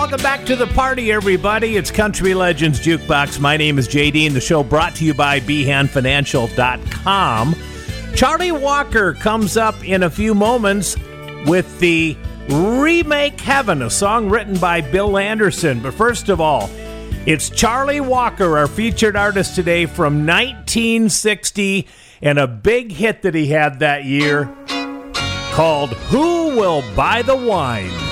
welcome back to the party, everybody. It's Country Legends Jukebox. My name is JD, and the show brought to you by BehanFinancial.com. Charlie Walker comes up in a few moments with the Remake Heaven, a song written by Bill Anderson. But first of all, it's Charlie Walker, our featured artist today, from 1960, and a big hit that he had that year called Who Will Buy the Wine?